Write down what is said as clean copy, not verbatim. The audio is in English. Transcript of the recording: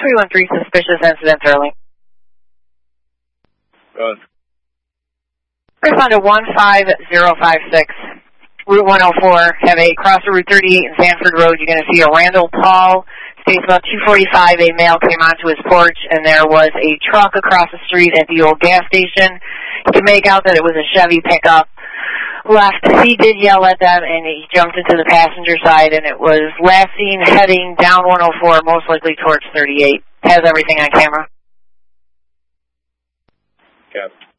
313 suspicious incident, Sterling. Go ahead. Respond to 15056, Route 104. Have a crosser Route 38 and Sanford Road. You're going to see a Randall Paul. States about 2:45, a male came onto his porch, and there was a truck across the street at the old gas station. You can make out that it was a Chevy pickup. Left. He did yell at them, and he jumped into the passenger side, and it was last seen heading down 104, most likely towards 38. Has everything on camera. Cap.